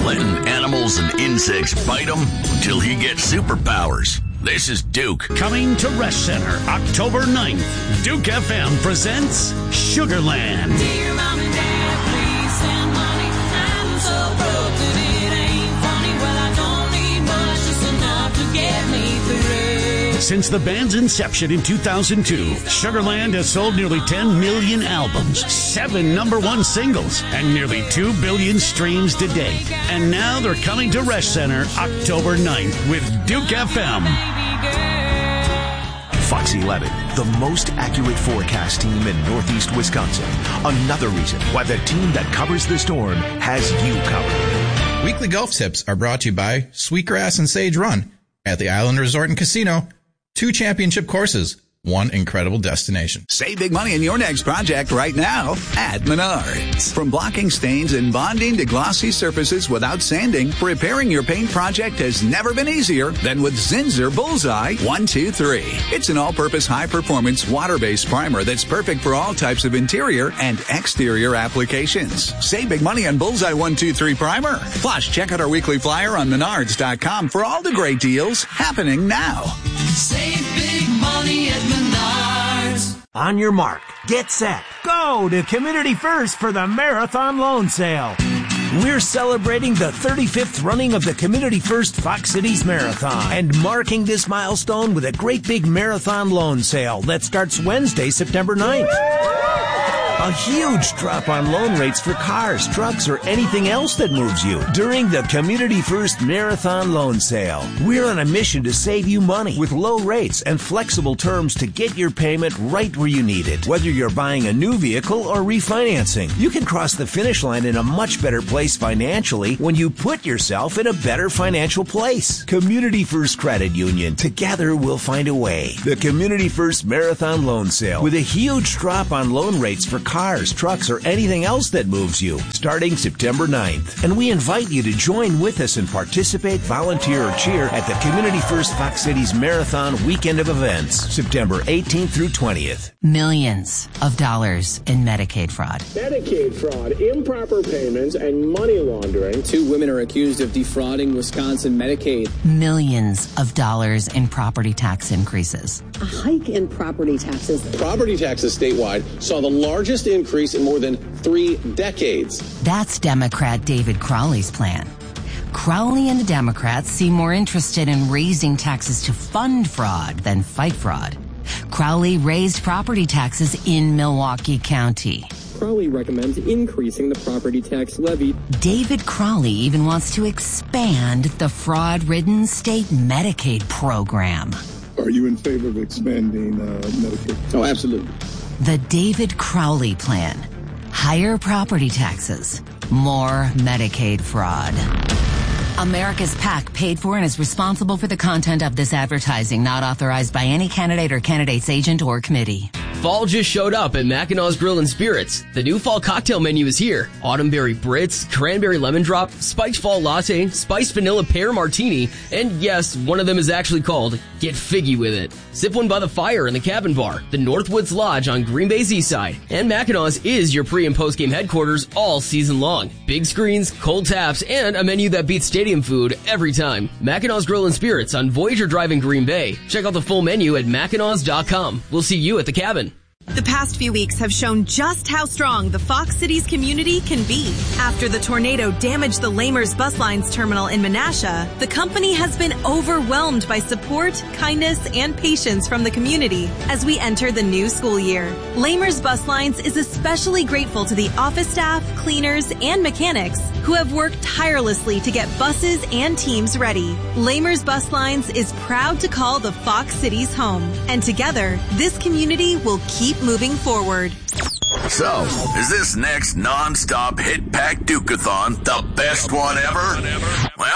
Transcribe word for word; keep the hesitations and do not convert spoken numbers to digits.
letting animals and insects bite him until he gets superpowers. This is Duke. Coming to Rest Center October ninth. Duke F M presents Sugarland. Dear Mom and Dad, please send money. I'm so broke that it ain't funny. Well, I don't need much, just enough to get me through. Since the band's inception in two thousand two, Sugarland has sold nearly ten million albums, seven number one singles, and nearly two billion streams to date. And now they're coming to Rest Center October ninth with Duke F M. Fox eleven, the most accurate forecast team in Northeast Wisconsin. Another reason why the team that covers the storm has you covered. Weekly golf tips are brought to you by Sweetgrass and Sage Run at the Island Resort and Casino. Two championship courses, one incredible destination. Save big money in your next project right now at Menards. From blocking stains and bonding to glossy surfaces without sanding, preparing your paint project has never been easier than with Zinsser Bullseye one two three. It's an all-purpose high-performance water-based primer that's perfect for all types of interior and exterior applications. Save big money on Bullseye one two three primer. Plus, check out our weekly flyer on menards dot com for all the great deals happening now. Save big money at Menards. On your mark, get set, go to Community First for the Marathon Loan Sale. We're celebrating the thirty-fifth running of the Community First Fox Cities Marathon and marking this milestone with a great big marathon loan sale that starts Wednesday, September ninth. A huge drop on loan rates for cars, trucks, or anything else that moves you during the Community First Marathon Loan Sale. We're on a mission to save you money with low rates and flexible terms to get your payment right where you need it. Whether you're buying a new vehicle or refinancing, you can cross the finish line in a much better place financially when you put yourself in a better financial place. Community First Credit Union. Together we'll find a way. The Community First Marathon Loan Sale with a huge drop on loan rates for cars, trucks, or anything else that moves you, starting September ninth. And we invite you to join with us and participate, volunteer, or cheer at the Community First Fox Cities Marathon Weekend of Events, September eighteenth through twentieth. Millions of dollars in Medicaid fraud. Medicaid fraud, improper payments, and money laundering. Two women are accused of defrauding Wisconsin Medicaid. Millions of dollars in property tax increases. A hike in property taxes. Property taxes statewide saw the largest increase in more than three decades. That's Democrat David Crowley's plan. Crowley and the Democrats seem more interested in raising taxes to fund fraud than fight fraud. Crowley raised property taxes in Milwaukee County. Crowley recommends increasing the property tax levy. David Crowley even wants to expand the fraud-ridden state Medicaid program. Are you in favor of expanding uh, Medicaid? Oh, absolutely. The David Crowley plan. Higher property taxes. More Medicaid fraud. America's PAC paid for and is responsible for the content of this advertising, not authorized by any candidate or candidate's agent or committee. Fall just showed up at Mackinac Grill and Spirits. The new fall cocktail menu is here. Autumnberry Brits, Cranberry Lemon Drop, Spiked Fall Latte, Spiced Vanilla Pear Martini, and yes, one of them is actually called Get Figgy With It. Sip one by the fire in the Cabin Bar, the Northwoods Lodge on Green Bay's east side. And Mackinac is your pre- and post-game headquarters all season long. Big screens, cold taps, and a menu that beats stadium food every time. Mackinac Grill and Spirits on Voyager Drive in Green Bay. Check out the full menu at mackinac dot com. We'll see you at the Cabin. The past few weeks have shown just how strong the Fox Cities community can be. After the tornado damaged the Lamers Bus Lines terminal in Menasha, the company has been overwhelmed by support, kindness, and patience from the community as we enter the new school year. Lamers Bus Lines is especially grateful to the office staff, cleaners, and mechanics who have worked tirelessly to get buses and teams ready. Lamers Bus Lines is proud to call the Fox Cities home, and together, this community will keep moving forward. So, is this next non-stop hit-pack Duke-a-thon the best one ever? Well,